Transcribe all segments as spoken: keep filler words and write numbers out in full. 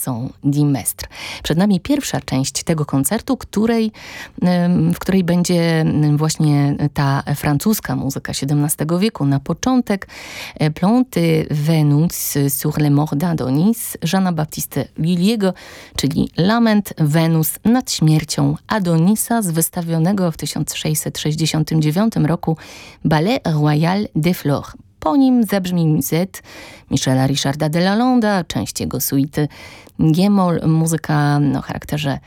Vincent Dimestre. Przed nami pierwsza część tego koncertu, której, w której będzie właśnie ta francuska muzyka siedemnastego wieku. Na początek Planty Venus sur les morts d'Adonis Jeana Baptiste Lully'ego, czyli Lament Wenus nad śmiercią Adonisa z wystawionego w tysiąc sześćset sześćdziesiątym dziewiątym roku Ballet Royal des Fleurs. Po nim zabrzmi Musette Michela Richarda de Lalonda, część jego suity G-moll, muzyka o charakterze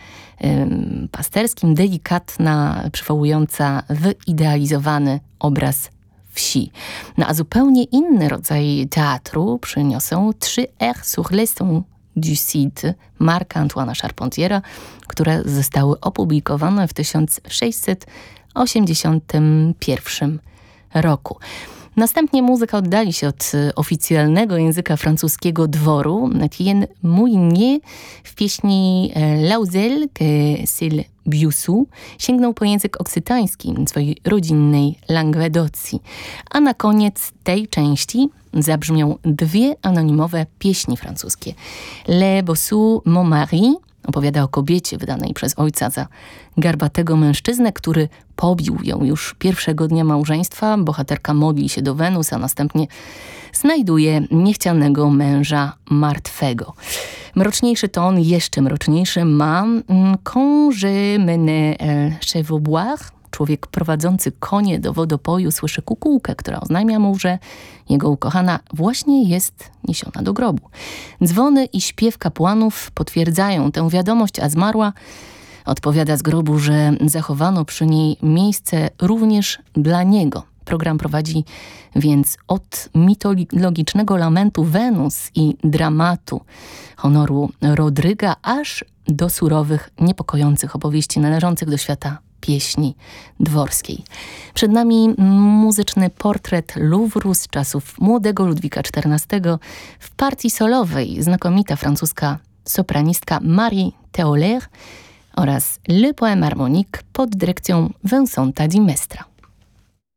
ym, pasterskim, delikatna, przywołująca wyidealizowany obraz wsi. No a zupełnie inny rodzaj teatru przyniosą trzy airs sur les sons du Cid Marca Antoana Charpentiera, które zostały opublikowane w tysiąc sześćset osiemdziesiątym pierwszym roku. Następnie muzyka oddali się od oficjalnego języka francuskiego dworu. Etienne Mounier w pieśni Lausel que c'est le Biusu sięgnął po język oksytański swojej rodzinnej Languedocji. A na koniec tej części zabrzmią dwie anonimowe pieśni francuskie. Le Bossu Mon Mari opowiada o kobiecie wydanej przez ojca za garbatego mężczyznę, który pobił ją już pierwszego dnia małżeństwa. Bohaterka modli się do Wenus, a następnie znajduje niechcianego męża martwego. Mroczniejszy ton, jeszcze mroczniejszy ma Quand je menais le chevaux boire. Człowiek prowadzący konie do wodopoju słyszy kukułkę, która oznajmia mu, że jego ukochana właśnie jest niesiona do grobu. Dzwony i śpiew kapłanów potwierdzają tę wiadomość, a zmarła odpowiada z grobu, że zachowano przy niej miejsce również dla niego. Program prowadzi więc od mitologicznego lamentu Wenus i dramatu honoru Rodryga, aż do surowych, niepokojących opowieści należących do świata pieśni dworskiej. Przed nami muzyczny portret Louvru z czasów młodego Ludwika czternastego w partii solowej znakomita francuska sopranistka Marie Théolaire oraz Le Poème harmonique pod dyrekcją Vincenta Dimestra.